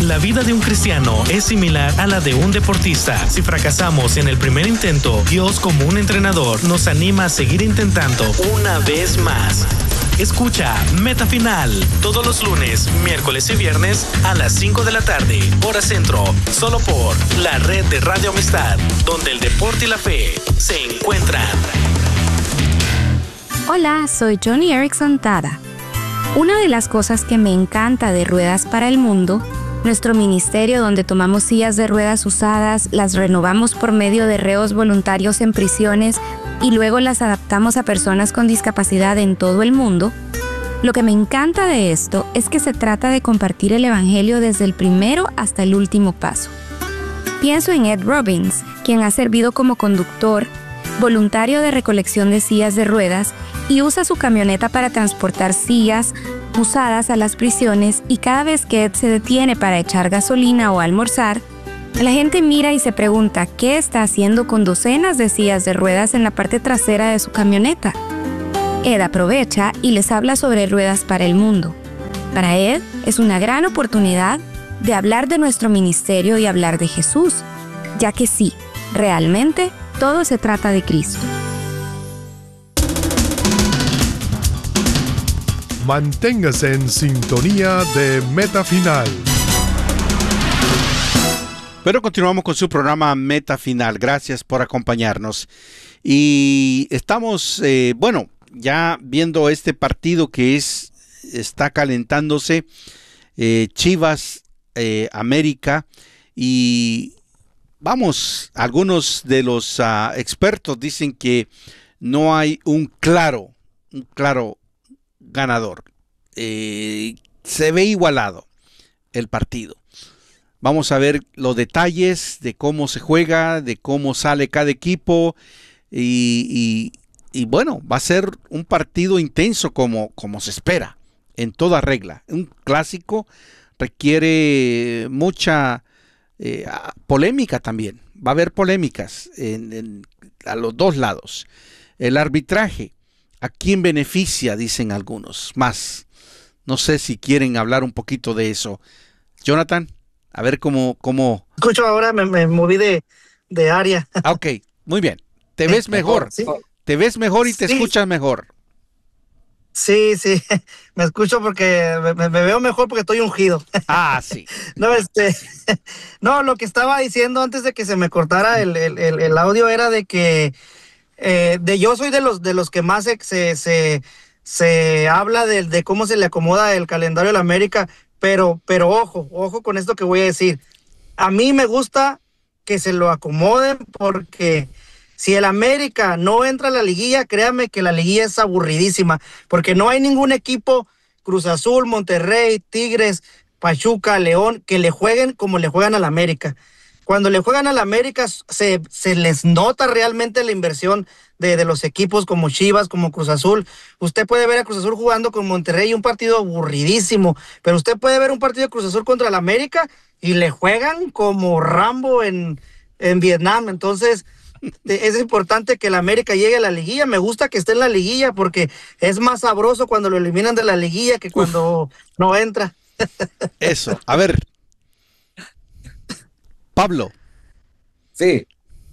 La vida de un cristiano es similar a la de un deportista. Si fracasamos en el primer intento, Dios, como un entrenador, nos anima a seguir intentando una vez más. Escucha Meta Final todos los lunes, miércoles y viernes a las 5 de la tarde, hora centro, solo por la red de Radio Amistad, donde el deporte y la fe se encuentran. Hola, soy Johnny Erickson Tada. Una de las cosas que me encanta de Ruedas para el Mundo, nuestro ministerio donde tomamos sillas de ruedas usadas, las renovamos por medio de reos voluntarios en prisiones y luego las adaptamos a personas con discapacidad en todo el mundo, lo que me encanta de esto es que se trata de compartir el evangelio desde el primero hasta el último paso. Pienso en Ed Robbins, quien ha servido como conductor, voluntario de recolección de sillas de ruedas y usa su camioneta para transportar sillas usadas a las prisiones, y cada vez que Ed se detiene para echar gasolina o almorzar, la gente mira y se pregunta qué está haciendo con docenas de sillas de ruedas en la parte trasera de su camioneta. Ed aprovecha y les habla sobre Ruedas para el Mundo. Para Ed es una gran oportunidad de hablar de nuestro ministerio y hablar de Jesús, ya que sí, realmente todo se trata de Cristo. Manténgase en sintonía de Meta Final. Pero continuamos con su programa Meta Final. Gracias por acompañarnos. Y estamos, ya viendo este partido que está calentándose, Chivas América, y vamos, algunos de los expertos dicen que no hay un claro ganador. Se ve igualado el partido. Vamos a ver los detalles de cómo se juega, de cómo sale cada equipo y bueno, va a ser un partido intenso como se espera, en toda regla. Un clásico requiere mucha polémica también. Va a haber polémicas a los dos lados. El arbitraje, ¿a quién beneficia? Dicen algunos. Más. No sé si quieren hablar un poquito de eso. Jonathan, a ver cómo... Escucho ahora, me moví de área. Ok, muy bien. Te ves mejor. Sí. Te ves mejor y te Sí. escuchas mejor. Sí, me escucho porque me veo mejor porque estoy ungido. Ah, sí. No, lo que estaba diciendo antes de que se me cortara el audio era de que yo soy de los que más se habla de cómo se le acomoda el calendario a la América, pero ojo con esto que voy a decir. A mí me gusta que se lo acomoden, porque si el América no entra a la liguilla, créame que la liguilla es aburridísima, porque no hay ningún equipo, Cruz Azul, Monterrey, Tigres, Pachuca, León, que le jueguen como le juegan al América. Cuando le juegan al América se les nota realmente la inversión de los equipos como Chivas, como Cruz Azul. Usted puede ver a Cruz Azul jugando con Monterrey, un partido aburridísimo, pero usted puede ver un partido de Cruz Azul contra el América y le juegan como Rambo en Vietnam. Entonces es importante que el América llegue a la liguilla. Me gusta que esté en la liguilla porque es más sabroso cuando lo eliminan de la liguilla que cuando no entra. Eso, a ver. Pablo. Sí.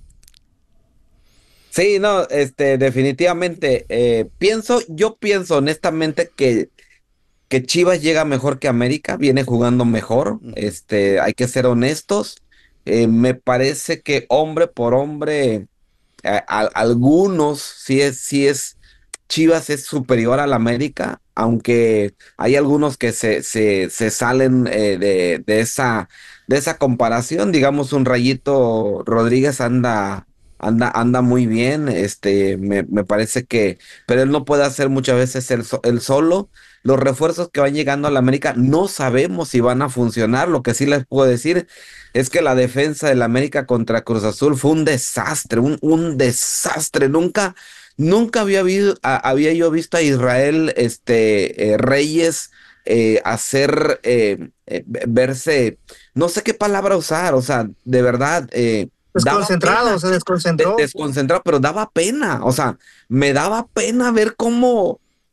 Sí, no, definitivamente, yo pienso honestamente que Chivas llega mejor que América, viene jugando mejor, hay que ser honestos. Me parece que hombre por hombre, algunos, sí es, Chivas es superior al América, aunque hay algunos que se salen de esa comparación. Digamos, un Rayito Rodríguez anda muy bien, me parece que, pero él no puede hacer muchas veces él solo. Los refuerzos que van llegando a la América no sabemos si van a funcionar. Lo que sí les puedo decir es que la defensa de la América contra Cruz Azul fue un desastre, un desastre. Nunca había yo visto a Israel Reyes hacer verse, no sé qué palabra usar, o sea, de verdad, Desconcentrado, se desconcentró. Desconcentrado, pero daba pena, o sea, me daba pena ver cómo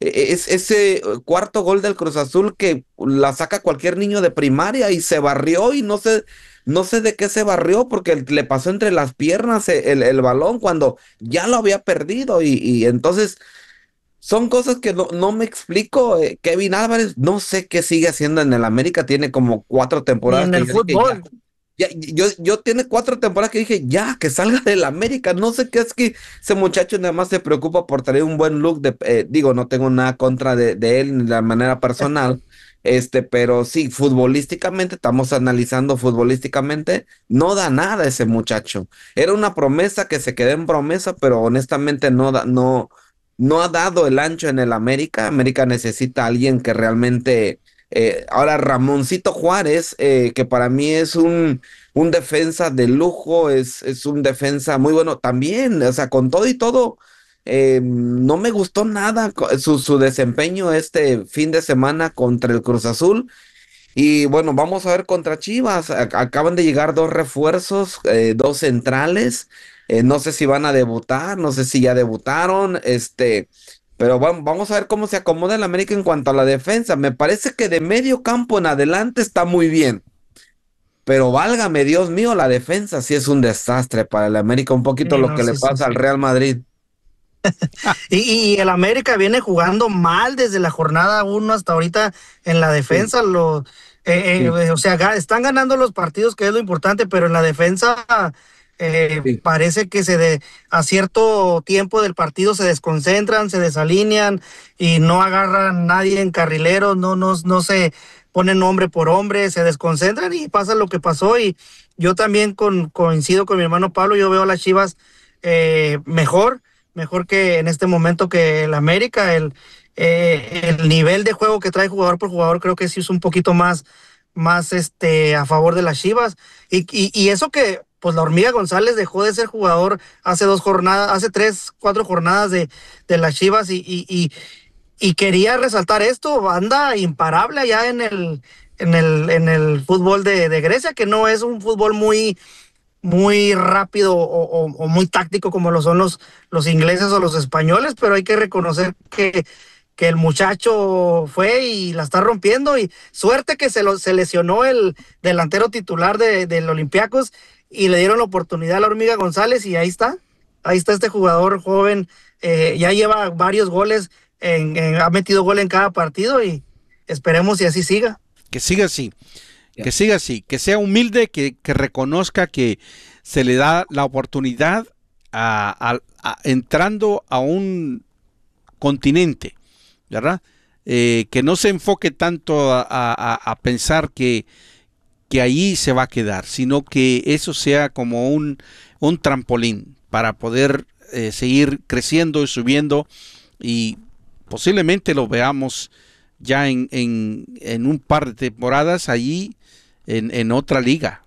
Es ese cuarto gol del Cruz Azul que la saca cualquier niño de primaria y se barrió y no sé de qué se barrió porque le pasó entre las piernas el balón cuando ya lo había perdido y entonces son cosas que no me explico. Kevin Álvarez, no sé qué sigue haciendo en el América, tiene como 4 Ni temporadas en que el yo dije, fútbol. yo tiene 4 temporadas que dije, ya, que salga del América. No sé qué es que ese muchacho nada más se preocupa por tener un buen look digo, no tengo nada contra de él ni de la manera personal, pero sí, futbolísticamente, estamos analizando futbolísticamente, no da nada ese muchacho. Era una promesa que se quedó en promesa, pero honestamente no ha dado el ancho en el América. América necesita a alguien que realmente ahora Ramoncito Juárez, que para mí es un defensa de lujo, es un defensa muy bueno también, o sea, con todo y todo, no me gustó nada su desempeño este fin de semana contra el Cruz Azul. Y bueno, vamos a ver contra Chivas. Acaban de llegar 2 refuerzos, 2 centrales. No sé si van a debutar, no sé si ya debutaron, pero vamos a ver cómo se acomoda el América en cuanto a la defensa. Me parece que de medio campo en adelante está muy bien, pero válgame Dios mío, la defensa sí es un desastre para el América, un poquito Sí, lo no, que le sí, sí, pasa al sí. Real Madrid. Y el América viene jugando mal desde la jornada 1 hasta ahorita en la Sí, defensa. sí, O sea, están ganando los partidos, que es lo importante, pero en la defensa sí. parece que a cierto tiempo del partido se desconcentran, se desalinean y no agarran nadie en carrilero, no se ponen hombre por hombre, se desconcentran y pasa lo que pasó. Y yo también coincido con mi hermano Pablo, yo veo a las Chivas mejor que en este momento que el América. El nivel de juego que trae jugador por jugador creo que sí es un poquito más a favor de las Chivas. Y eso que pues la Hormiga González dejó de ser jugador hace 2 jornadas, hace 3, 4 jornadas de las Chivas y quería resaltar esto, anda imparable allá en el fútbol de Grecia, que no es un fútbol muy rápido o muy táctico como lo son los ingleses o los españoles, pero hay que reconocer que el muchacho fue y la está rompiendo y suerte que se lesionó el delantero titular del Olympiacos y le dieron la oportunidad a la Hormiga González y ahí está este jugador joven, ya lleva varios goles, ha metido gol en cada partido y esperemos y así siga. Que siga así. Que siga así, que sea humilde, que reconozca que se le da la oportunidad entrando a un continente, ¿verdad? Que no se enfoque tanto a pensar que ahí se va a quedar, sino que eso sea como un trampolín para poder seguir creciendo y subiendo y posiblemente lo veamos ya en un par de temporadas allí en otra liga.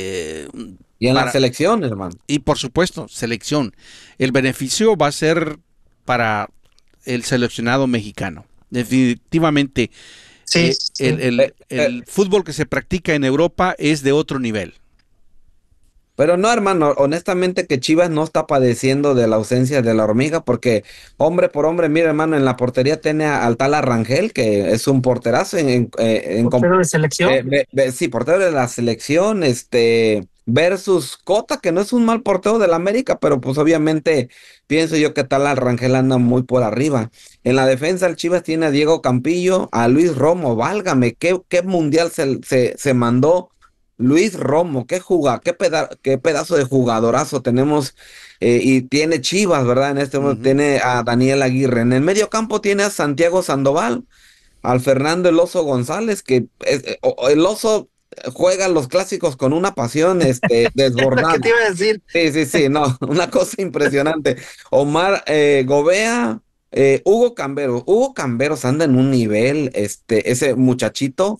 Y en la selección, hermano. Y por supuesto, selección. El beneficio va a ser para el seleccionado mexicano. Definitivamente, Sí, el fútbol que se practica en Europa es de otro nivel. Pero no, hermano, honestamente que Chivas no está padeciendo de la ausencia de la Hormiga, porque hombre por hombre, mira, hermano, en la portería tiene al tal Arrangel, que es un porterazo portero de selección. sí, portero de la selección, versus Cota, que no es un mal portero de la América, pero pues obviamente pienso yo que tal Arrangel anda muy por arriba. En la defensa el Chivas tiene a Diego Campillo, a Luis Romo, válgame, qué mundial se mandó Luis Romo. Qué pedazo de jugadorazo tenemos, y tiene Chivas, ¿verdad? En este momento tiene a Daniel Aguirre. En el medio campo tiene a Santiago Sandoval, al Fernando El Oso González, que el Oso juega los clásicos con una pasión desbordada. ¿Qué te iba a decir? Sí, no, una cosa impresionante. Omar Gobea, Hugo Camberos. Hugo Camberos anda en un nivel, ese muchachito,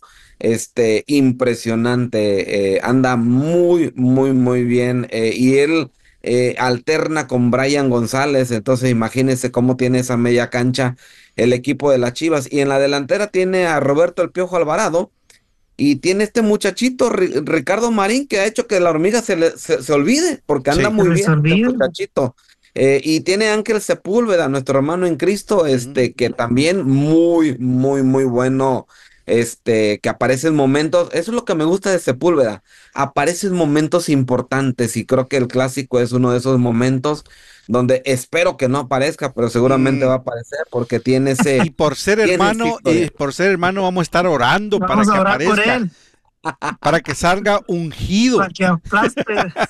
impresionante, anda muy, muy, muy bien, y él alterna con Brian González, entonces imagínense cómo tiene esa media cancha el equipo de las Chivas, y en la delantera tiene a Roberto El Piojo Alvarado, y tiene este muchachito, Ricardo Marín, que ha hecho que la Hormiga se olvide, porque anda Sí. muy Se bien este olvida. muchachito. Y tiene Ángel Sepúlveda, nuestro hermano en Cristo, que también muy, muy, muy bueno, que aparece en momentos, eso es lo que me gusta de Sepúlveda, aparece en momentos importantes y creo que el clásico es uno de esos momentos donde espero que no aparezca, pero seguramente va a aparecer porque tiene Y por ser tiene esa historia. vamos a estar orando para Vamos que a orar por aparezca, él, para que salga ungido. para que aplaste.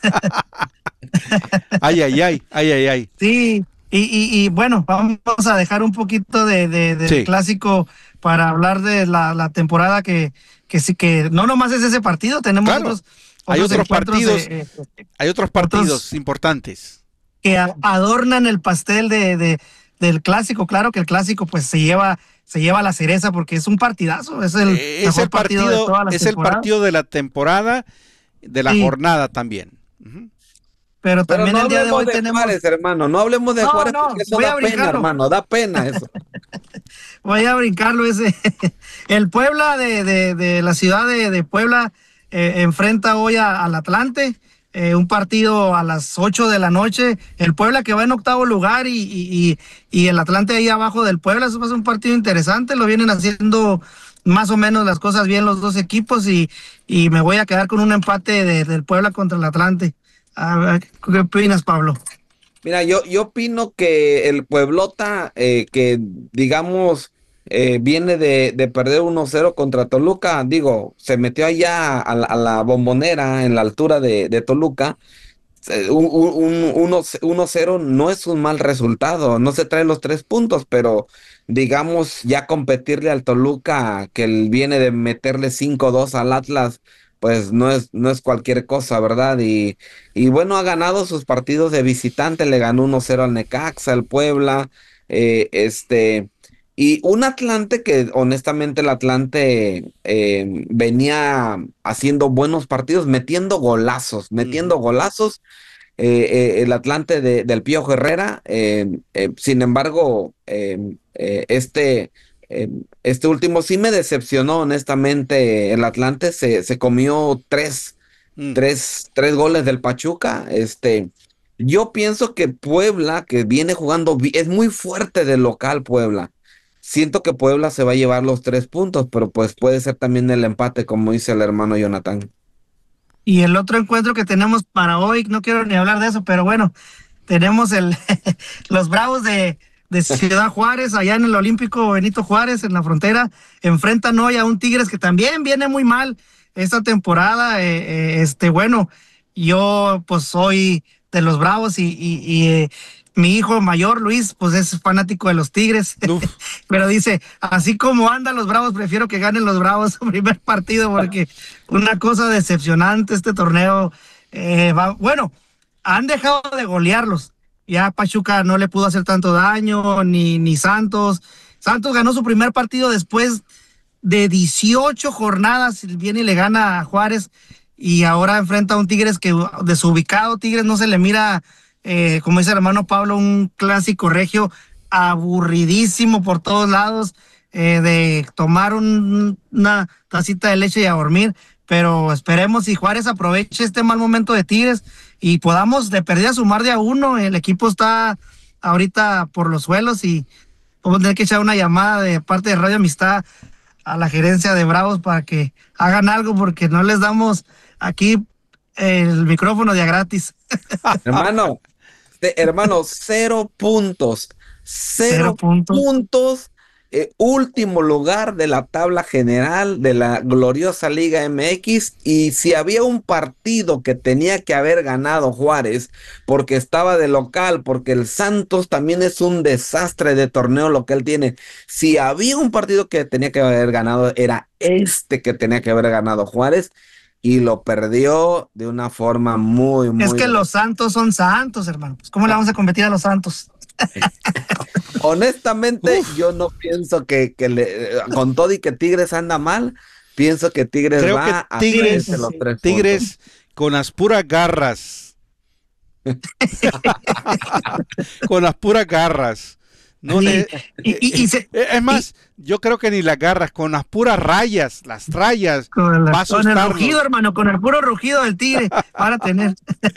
Ay, ay, ay, ay, ay, ay. Sí, y bueno, vamos a dejar un poquito del Sí, clásico para hablar de la temporada que sí, que no nomás es ese partido, tenemos claro. otros Hay otros encuentros partidos, hay otros partidos importantes. que adornan el pastel del clásico. Claro que el clásico pues se lleva la cereza porque es un partidazo, es el mejor partido de todas las Es el temporadas. partido de la temporada, de la Sí. jornada también. Ujú. Pero Pero también no el día de hablemos hoy de tenemos, Juárez, hermano, no hablemos de No, Juárez no, porque eso voy a da pena, brincarlo. hermano, da pena eso. voy a brincarlo ese. El Puebla de la ciudad de Puebla enfrenta hoy al Atlante, un partido a las 8 de la noche. El Puebla que va en octavo lugar y el Atlante ahí abajo del Puebla. Eso va a ser un partido interesante. Lo vienen haciendo más o menos las cosas bien los dos equipos y me voy a quedar con un empate del Puebla contra el Atlante. A ver, ¿qué opinas, Pablo? Mira, yo opino que el Pueblota, que digamos, viene de perder 1-0 contra Toluca, digo, se metió allá a la Bombonera en la altura de Toluca. Un 1-0 no es un mal resultado, no se trae los 3 puntos, pero digamos, ya competirle al Toluca, que él viene de meterle 5-2 al Atlas, pues no es cualquier cosa, ¿verdad? Y bueno, ha ganado sus partidos de visitante, le ganó 1-0 al Necaxa, al Puebla, eh, este, y un Atlante que honestamente el Atlante venía haciendo buenos partidos, metiendo golazos, el Atlante del Piojo Herrera. Sin embargo, este último sí me decepcionó, honestamente. El Atlante se comió Mm. tres goles del Pachuca. Yo pienso que Puebla, que viene jugando, es muy fuerte de local Puebla. Siento que Puebla se va a llevar los 3 puntos, pero pues puede ser también el empate, como dice el hermano Jonathan. Y el otro encuentro que tenemos para hoy, no quiero ni hablar de eso, pero bueno, tenemos los Bravos de Ciudad Juárez, allá en el Olímpico Benito Juárez, en la frontera, enfrentan hoy a un Tigres que también viene muy mal esta temporada. Bueno, yo pues soy de los Bravos y mi hijo mayor, Luis, pues es fanático de los Tigres, Uf. pero dice, así como andan los Bravos, prefiero que ganen los Bravos su primer partido porque una cosa decepcionante este torneo. Bueno, han dejado de golearlos. Ya Pachuca no le pudo hacer tanto daño, ni Santos. Santos ganó su primer partido después de 18 jornadas, viene y le gana a Juárez y ahora enfrenta a un Tigres que desubicado. Tigres no se le mira, como dice el hermano Pablo, un clásico regio aburridísimo por todos lados, de tomar una tacita de leche y a dormir. Pero esperemos si Juárez aproveche este mal momento de Tigres y podamos de perdida sumar de a uno. El equipo está ahorita por los suelos y vamos a tener que echar una llamada de parte de Radio Amistad a la gerencia de Bravos para que hagan algo porque no les damos aquí el micrófono de a gratis. Hermano, 0 puntos. Cero 0 puntos. puntos. Último lugar de la tabla general de la gloriosa Liga MX. Y si había un partido que tenía que haber ganado Juárez, porque estaba de local, porque el Santos también es un desastre de torneo lo que él tiene. Si había un partido que tenía que haber ganado, era que tenía que haber ganado Juárez. Y lo perdió de una forma muy, muy... Es que los Santos son santos, hermano. Pues, ¿cómo le vamos a competir a los Santos? Honestamente, yo no pienso que con todo y que Tigres anda mal, pienso que Tigres Creo va que a Tigres, hacerse los 3 puntos. Tigres con las puras garras. Con las puras garras. No es más, yo creo que ni las garras, con las puras rayas, las rayas, con el rugido, hermano, con el puro rugido del tigre para tener.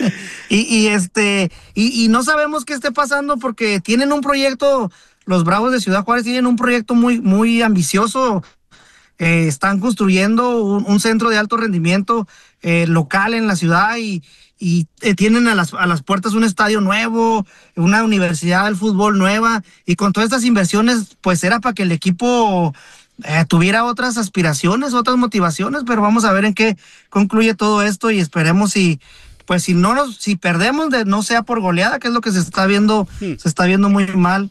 y no sabemos qué esté pasando porque tienen un proyecto, los Bravos de Ciudad Juárez tienen un proyecto muy, muy ambicioso. Están construyendo un centro de alto rendimiento local en la ciudad y tienen a las puertas un estadio nuevo, una universidad del fútbol nueva, y con todas estas inversiones pues era para que el equipo tuviera otras aspiraciones, otras motivaciones, pero vamos a ver en qué concluye todo esto y esperemos si perdemos no sea por goleada, que es lo que se está viendo muy mal.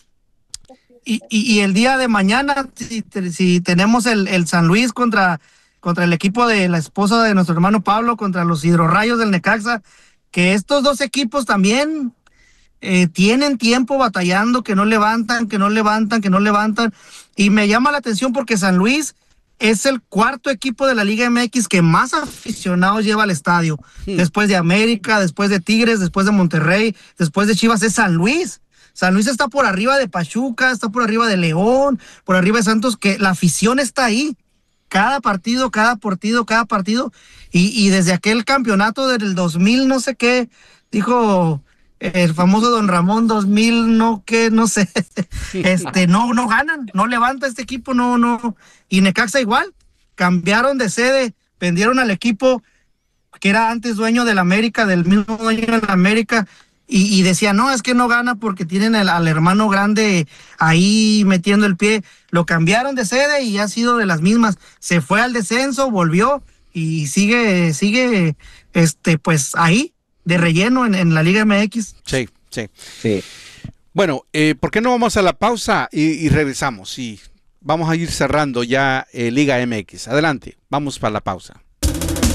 Y el día de mañana, si tenemos el San Luis contra el equipo de la esposa de nuestro hermano Pablo, contra los Hidrorrayos del Necaxa, que estos dos equipos también tienen tiempo batallando, que no levantan, y me llama la atención porque San Luis es el cuarto equipo de la Liga MX que más aficionados lleva al estadio, después de América, después de Tigres, después de Monterrey, después de Chivas, es San Luis. San Luis está por arriba de Pachuca, está por arriba de León, por arriba de Santos, que la afición está ahí. Cada partido, y desde aquel campeonato del 2000, no sé qué, dijo el famoso Don Ramón, 2000, no sé, no ganan, no levanta este equipo, no, y Necaxa igual, cambiaron de sede, vendieron al equipo que era antes dueño del América, del mismo dueño de la América, y decía, no, es que no gana porque tienen al hermano grande ahí metiendo el pie. Lo cambiaron de sede y ha sido de las mismas. Se fue al descenso, volvió y sigue pues ahí, de relleno en la Liga MX. Sí. Bueno, ¿por qué no vamos a la pausa y regresamos? Y vamos a ir cerrando ya Liga MX. Adelante, vamos para la pausa.